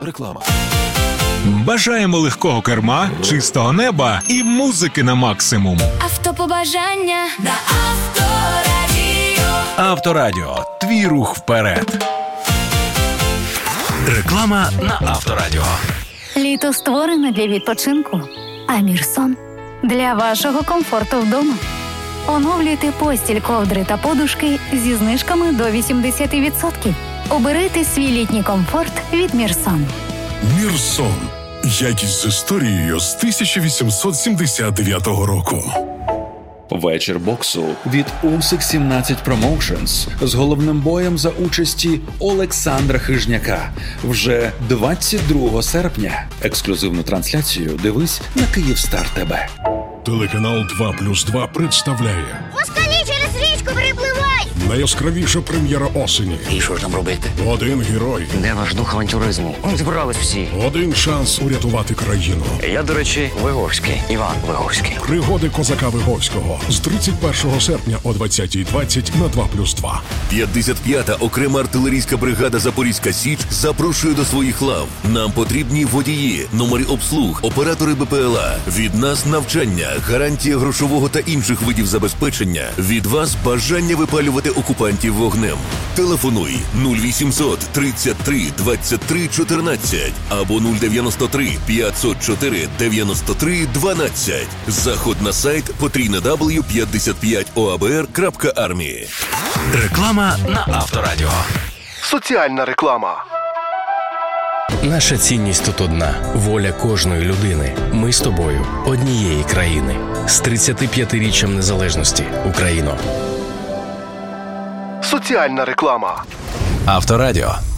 реклама. Бажаємо легкого керма, чистого неба і музики на максимум. Автобажання на Авторадіо. Авторадіо. Твій рух вперед. Реклама на Авторадіо. Літо створене для відпочинку, а Мірсон – для вашого комфорту вдома. Оновлюйте постіль, ковдри та подушки зі знижками до 80%. Обирайте свій літній комфорт від Мірсон. Мірсон. Якість з історією з 1879 року. Вечір боксу від Usyk 17 Promotions з головним боєм за участі Олександра Хижняка вже 22 серпня. Ексклюзивну трансляцію дивись на Київстар ТБ. Телеканал 2+2 представляє Москалі через річку перепливай! найяскравіша прем'єра осені. І що ж нам робити? Один герой. Де ваш дух авантюризму? Зібрались всі. Один шанс урятувати країну. Я, до речі, Виговський. Іван Виговський. Пригоди козака Виговського з 31 серпня о 20:20 на 2+2. 55-та окрема артилерійська бригада Запорізька Січ запрошує до своїх лав. Нам потрібні водії, номери обслуг, оператори БПЛА. Від нас навчання, гарантія грошового та інших видів забезпечення. Від вас бажання випалювати окупантів вогнем. Телефонуй 0800 33 23 14 або 093 504 93 12. Заход на сайт www.55oabr.army. Реклама на Авторадіо. Соціальна реклама. Наша цінність тут одна – воля кожної людини. Ми з тобою однієї країни. З 35-річчям незалежності. Україно. Соціальна реклама. Авторадіо.